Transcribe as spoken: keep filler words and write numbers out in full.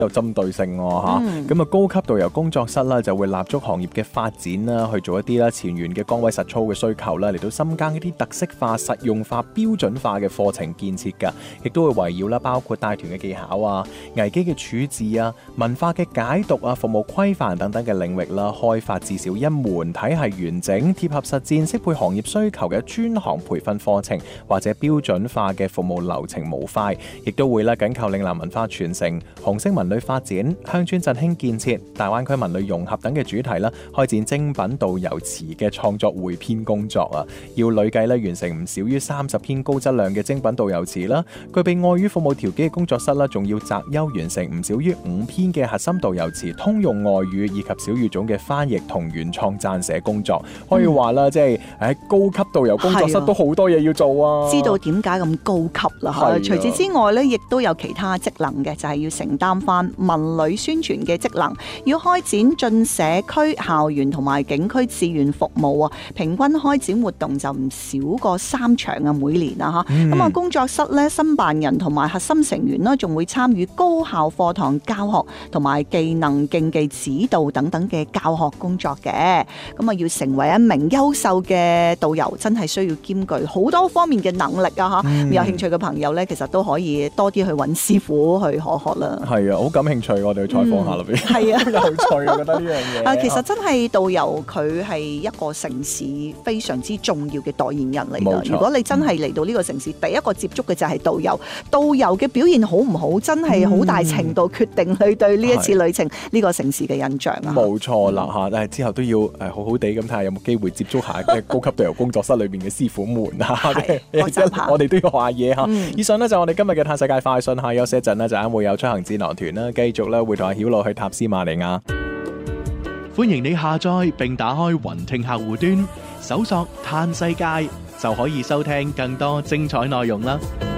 有針對性喎嚇。咁啊，高級導遊工作室啦就會立足行業嘅發展啦，去做一啲啦前沿嘅崗位實操嘅需求啦，嚟到深耕一啲特色化、實用化、標準化嘅課程建設㗎，亦都會圍繞啦包括帶團嘅技巧啊、危機嘅處置啊、文化嘅解讀啊、服務規範等等嘅領域啦，開發至少一門體系完整、貼合實戰、適配行業需求嘅專項培訓課程或者標準化嘅服務流程模塊，亦都會啦緊靠嶺南文化傳承、紅色文旅發展、鄉村振興建設、大灣區文旅融合等嘅主題啦，開展精品導遊詞嘅創作匯編工作啊，要累計咧完成唔少於三十篇高質量嘅精品導遊詞啦。具備外語服務條件嘅工作室啦，仲要擇優完成唔少於五篇嘅核心導遊詞通用外語以及小語種嘅翻譯同原創撰寫工作。可以話啦，嗯、即係喺高級導遊工作室都好多嘢要做啊。 知道點解咁高級啦？嚇，除此之外咧，亦都有其他職能嘅，就係、是、要承擔翻文旅宣傳嘅職能，要開展進社區、校園同埋景區志願服務啊。平均開展活動就唔少過三場啊，每年啊嚇。咁啊、嗯，工作室咧，申辦人同埋核心成員呢，仲會參與高效課堂教學同埋技能競技指導等等嘅教學工作嘅。咁啊，要成為一名優秀嘅導遊，真係需要兼具好多方面嘅能力啊嚇。嗯、有興趣嘅朋友咧，其實都可以多啲去揾師傅去學學啦。係啊，好感興趣，我哋去採訪下啦。係、嗯、啊，有趣，我覺得呢樣嘢。啊， 其實真係導遊佢係一個城市非常之重要嘅代言人嚟㗎。如果你真係嚟到呢個城市，嗯、第一個接觸嘅就係導遊。導遊嘅表現好唔好，真係好大程度決定你對呢一次旅程呢、嗯、個城市嘅印象啊。 冇錯啦嚇，但係之後都要誒好好地咁睇下有冇機會接觸下嘅高級導遊工作室裏邊嘅師傅們啊。我哋都要學下嘢嚇。嗯、以上呢就係我哋今日嘅嘆世界快訊，下休息一陣呢就啱會有出行智囊團啦，繼續咧會同阿曉樂去塔斯馬尼亞。 歡迎你下載並打開雲聽客戶端，搜索嘆世界就可以收聽更多精彩內容啦。